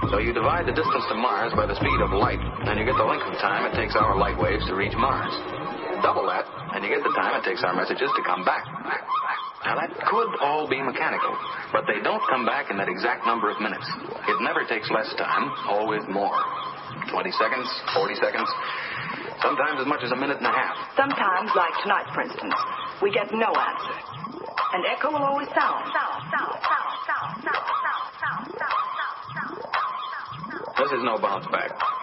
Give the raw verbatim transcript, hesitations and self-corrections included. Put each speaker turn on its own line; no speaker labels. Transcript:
So you divide the distance to Mars by the speed of light, and you get the length of time it takes our light waves to reach Mars. Double that, and you get the time it takes our messages to come back. Now, that could all be mechanical, but they don't come back in that exact number of minutes. It never takes less time, always more. twenty seconds, forty seconds, sometimes as much as a minute and a half.
Sometimes, like tonight, for instance, we get no answer. An echo will always sound.
This is no bounce back.